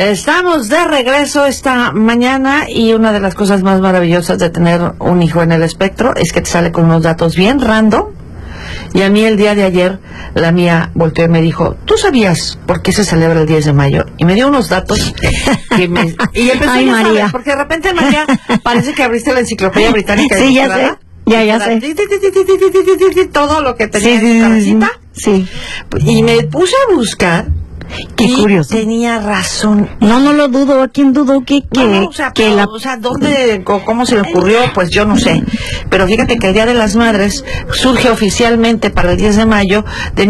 Estamos de regreso esta mañana y una de las cosas más maravillosas de tener un hijo en el espectro es que te sale con unos datos bien random. Y a mí el día de ayer la mía volteó y me dijo, ¿tú sabías por qué se celebra el 10 de mayo? Y me dio unos datos que me... Y empezó a saber, porque de repente María parece que abriste la enciclopedia británica. Sí, ya sé. Ya sé. Todo lo que tenía en su cabecita. Sí. Y me puse a buscar. Qué curioso. Tenía razón. No lo dudo. ¿A quién dudo? ¿Dónde, cómo se le ocurrió? Pues yo no sé. Pero fíjate que el Día de las Madres surge oficialmente para el 10 de mayo de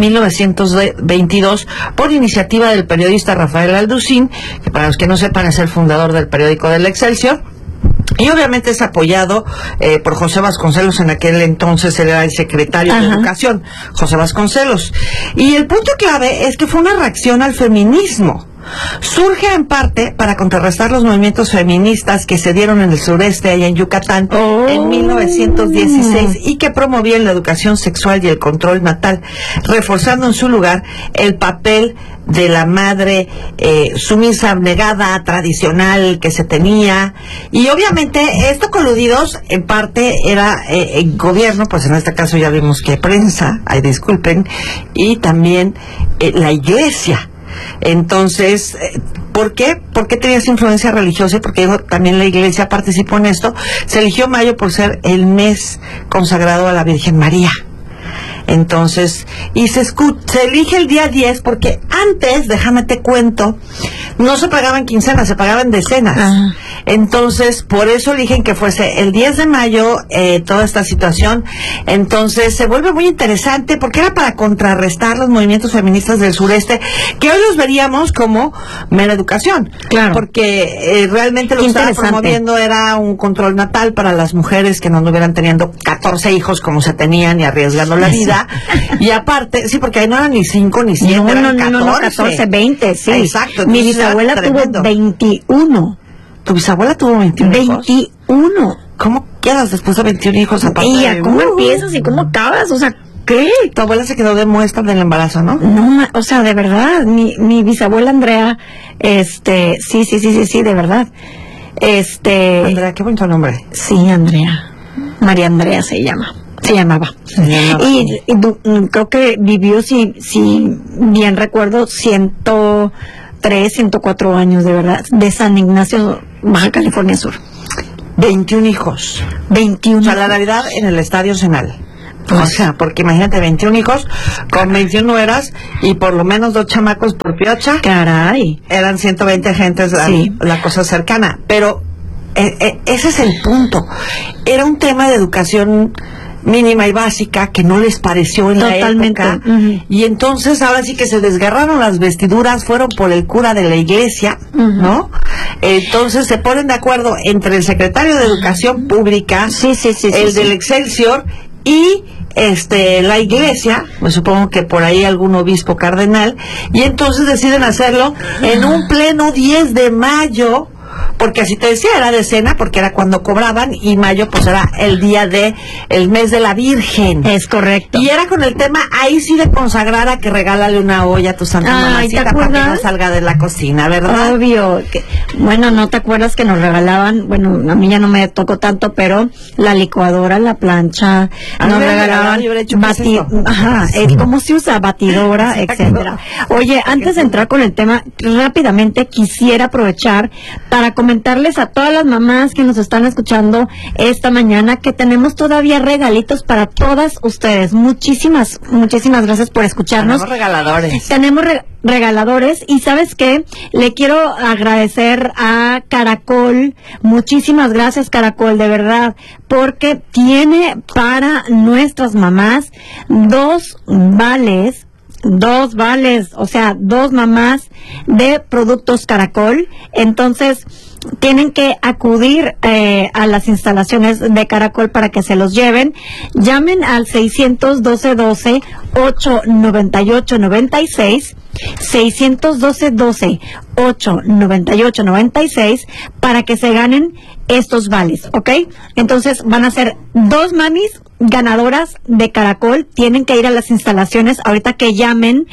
1922 por iniciativa del periodista Rafael Alducín, que para los que no sepan es el fundador del periódico del Excelsior. Y obviamente es apoyado por José Vasconcelos, en aquel entonces él era el secretario de Educación, José Vasconcelos. Y el punto clave es que fue una reacción al feminismo. Surge en parte para contrarrestar los movimientos feministas que se dieron en el sureste, allá en Yucatán, en 1916, y que promovían la educación sexual y el control natal, reforzando en su lugar el papel de la madre sumisa, abnegada, tradicional que se tenía. Y obviamente esto coludidos en parte era el gobierno, pues en este caso ya vimos que prensa, ay disculpen, y también la iglesia. Entonces, ¿por qué? ¿Por qué tenía esa influencia religiosa? Porque también la iglesia participó en esto. Se eligió mayo por ser el mes consagrado a la Virgen María. Entonces, y se elige el día 10 porque antes, déjame te cuento, no se pagaban quincenas, se pagaban decenas. Entonces, por eso eligen que fuese el 10 de mayo toda esta situación. Entonces, se vuelve muy interesante porque era para contrarrestar los movimientos feministas del sureste, que hoy los veríamos como mera educación. Claro. Porque realmente lo que estaba promoviendo era un control natal para las mujeres que no anduvieran teniendo 14 hijos como se tenían y arriesgando la vida. Y aparte, sí, porque ahí no eran ni 5 ni 7, eran 14, 20, sí. Exacto. Mi bisabuela tuvo 21. ¿Tu bisabuela tuvo 21 hijos? 21. ¿Cómo quedas después de 21 hijos aparte? Ella, ¿cómo empiezas y cómo acabas? O sea, ¿qué? Tu abuela se quedó de muestra del embarazo, ¿no? No, o sea, de verdad, mi bisabuela Andrea, sí, de verdad. Andrea, qué bonito nombre. Sí, Andrea. María Andrea se llamaba. Y creo que vivió, si bien recuerdo, 103, 104 años, de verdad, de San Ignacio, Baja California Sur. 21 hijos. 21. O sea, la Navidad en el Estadio Cenal. O sea, porque imagínate, 21 hijos con 21 nueras y por lo menos 2 chamacos por piocha. Caray. Eran 120 gentes, la cosa cercana. Pero ese es el punto. Era un tema de educación mínima y básica que no les pareció en la época. Y entonces ahora sí que se desgarraron las vestiduras, fueron por el cura de la iglesia, ¿no? Entonces se ponen de acuerdo entre el secretario de Educación Pública, el del Excelsior y la iglesia, pues supongo que por ahí algún obispo cardenal, y entonces deciden hacerlo en un pleno 10 de mayo. Porque así te decía, era decena, porque era cuando cobraban, y mayo pues era el mes de la Virgen. Es correcto. Y era con el tema, ahí sí de consagrar a que regálale una olla a tu santa mamacita para que no salga de la cocina, ¿verdad? Obvio. Bueno, ¿no te acuerdas que nos regalaban? Bueno, a mí ya no me tocó tanto, pero la licuadora, la plancha, nos regalaban ¿cómo se usa? Batidora, etcétera. Oye, antes de entrar con el tema, rápidamente quisiera aprovechar para comentarles a todas las mamás que nos están escuchando esta mañana que tenemos todavía regalitos para todas ustedes. Muchísimas gracias por escucharnos. Tenemos regaladores y ¿sabes qué? Le quiero agradecer a Caracol. Muchísimas gracias, Caracol, de verdad, porque tiene para nuestras mamás 2 vales, o sea, 2 mamás de productos Caracol. Entonces tienen que acudir a las instalaciones de Caracol para que se los lleven. Llamen al 612-898-96 612-898-96 para que se ganen estos vales, ¿ok? Entonces van a ser 2 mamis ganadoras de Caracol. Tienen que ir a las instalaciones ahorita que llamen.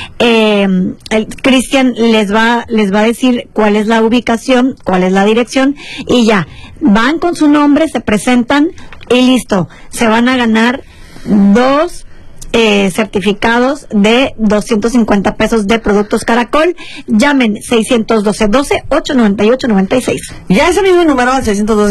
Cristian les va a decir cuál es la ubicación, cuál es la dirección, y ya van con su nombre, se presentan y listo, se van a ganar 2 certificados de 250 pesos de productos Caracol. Llamen 612-898-96. Ya ese mismo número, al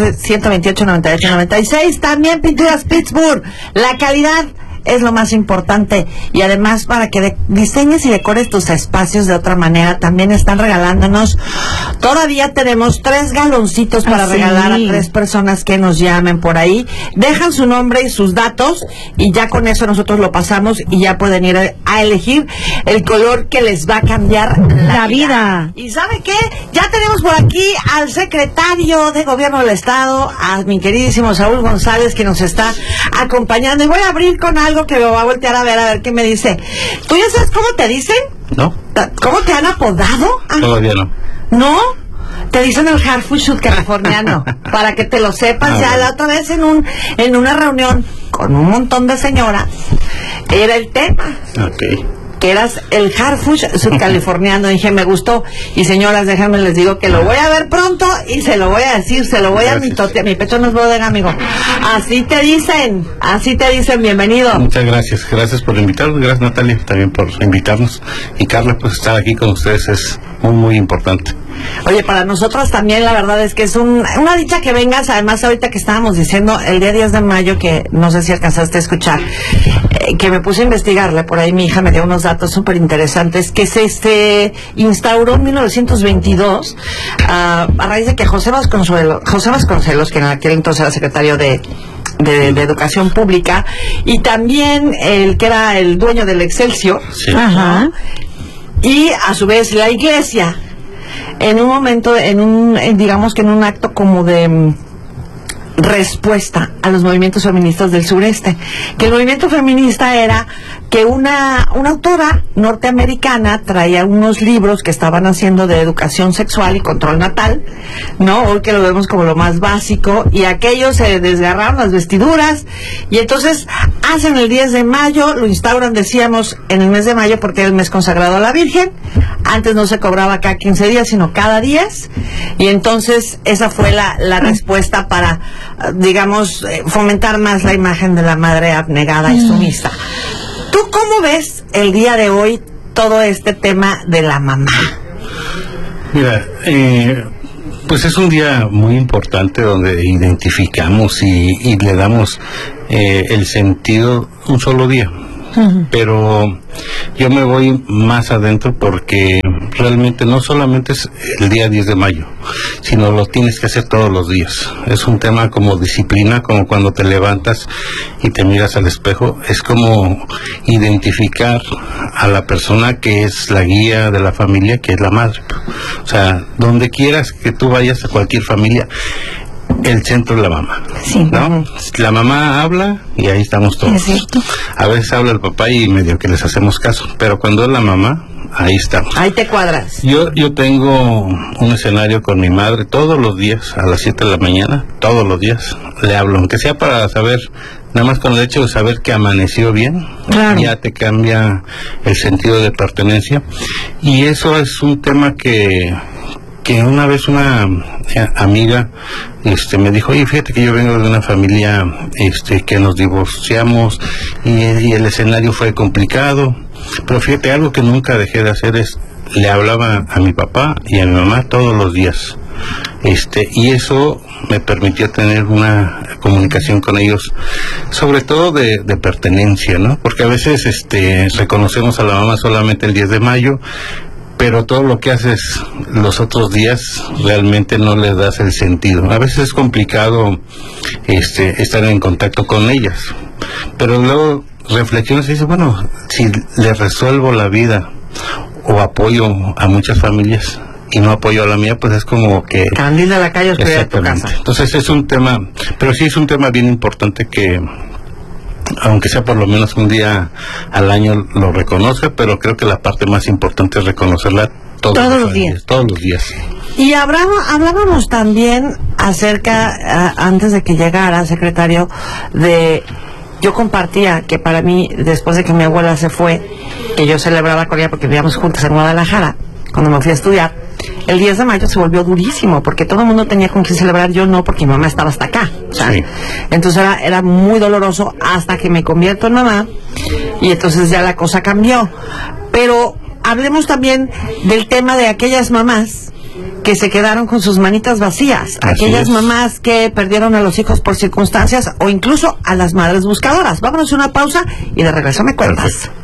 612-128-98-96. También Pinturas Pittsburgh. La calidad es lo más importante, y además para que diseñes y decores tus espacios de otra manera, también están regalándonos. Todavía tenemos 3 galoncitos para regalar a 3 personas que nos llamen por ahí. Dejan su nombre y sus datos y ya con eso nosotros lo pasamos y ya pueden ir a elegir el color que les va a cambiar la vida. ¿Y sabe qué? Ya tenemos por aquí al secretario de Gobierno del Estado, a mi queridísimo Saúl González, que nos está acompañando, y voy a abrir con algo que me va a voltear a ver qué me dice. ¿Tú ya sabes cómo te dicen? No. ¿Cómo te han apodado? Todavía no. ¿No? Te dicen el Harfushut californiano, para que te lo sepas. Ya la otra vez en una reunión con un montón de señoras, era el tema. Ok. Que eras el Harfush sudcaliforniano. Dije, me gustó. Y señoras, déjenme les digo que lo voy a ver pronto y se lo voy a decir, se lo voy a mitotear. Mi pecho no es bodega, amigo. Así te dicen, bienvenido. Muchas gracias, gracias por invitarnos, gracias Natalia también por invitarnos, y Carla, pues estar aquí con ustedes es muy importante. Oye, para nosotros también la verdad es que es una dicha que vengas. Además, ahorita que estábamos diciendo el día 10 de mayo, que no sé si alcanzaste a escuchar, que me puse a investigarle, por ahí mi hija me dio unos datos súper interesantes, que se instauró en 1922 a raíz de que José Vasconcelos, que en aquel entonces era secretario de Educación Pública, y también el que era el dueño del Excelsior, sí. Ajá. Y a su vez la Iglesia, en un momento, digamos que en un acto como de respuesta a los movimientos feministas del sureste, que el movimiento feminista era que una autora norteamericana traía unos libros que estaban haciendo de educación sexual y control natal, ¿no? Hoy que lo vemos como lo más básico, y aquellos se desgarraron las vestiduras, y entonces hacen el 10 de mayo, lo instauran, decíamos, en el mes de mayo porque era el mes consagrado a la Virgen. Antes no se cobraba cada 15 días, sino cada 10, y entonces esa fue la respuesta para, digamos, fomentar más la imagen de la madre abnegada y sumisa. ¿Tú cómo ves el día de hoy todo este tema de la mamá? Mira, pues es un día muy importante donde identificamos y le damos el sentido un solo día. Pero yo me voy más adentro porque realmente no solamente es el día 10 de mayo, sino lo tienes que hacer todos los días. Es un tema como disciplina, como cuando te levantas y te miras al espejo, es como identificar a la persona que es la guía de la familia, que es la madre. O sea, donde quieras que tú vayas, a cualquier familia, el centro es la mamá, sí, ¿no? La mamá habla y ahí estamos todos. Es cierto. A veces habla el papá y medio que les hacemos caso, pero cuando es la mamá, ahí estamos. Ahí te cuadras. Yo tengo un escenario con mi madre todos los días, a las 7 de la mañana, todos los días le hablo, aunque sea para saber, nada más con el hecho de saber que amaneció bien, claro, ya te cambia el sentido de pertenencia. Y eso es un tema que una vez una amiga me dijo, oye, fíjate que yo vengo de una familia que nos divorciamos y el escenario fue complicado, pero fíjate, algo que nunca dejé de hacer es, le hablaba a mi papá y a mi mamá todos los días, y eso me permitió tener una comunicación con ellos, sobre todo de pertenencia, ¿no? Porque a veces reconocemos a la mamá solamente el 10 de mayo, pero todo lo que haces los otros días realmente no le das el sentido. A veces es complicado estar en contacto con ellas, pero luego reflexionas y dices, bueno, si le resuelvo la vida o apoyo a muchas familias y no apoyo a la mía, pues es como que... Candil de la calle es de tu casa. Entonces es un tema, pero sí es un tema bien importante que aunque sea por lo menos un día al año lo reconozca, pero creo que la parte más importante es reconocerla todos los días. Todos los días. Y hablábamos también acerca, antes de que llegara, secretario, yo compartía que para mí, después de que mi abuela se fue, que yo celebraba con ella porque vivíamos juntas en Guadalajara, cuando me fui a estudiar, el 10 de mayo se volvió durísimo, porque todo el mundo tenía con quién celebrar, yo no, porque mi mamá estaba hasta acá, ¿sabes? Sí. Entonces era muy doloroso hasta que me convierto en mamá, y entonces ya la cosa cambió. Pero hablemos también del tema de aquellas mamás que se quedaron con sus manitas vacías, aquellas mamás que perdieron a los hijos por circunstancias, o incluso a las madres buscadoras. Vámonos a una pausa y de regreso me cuentas. Perfecto.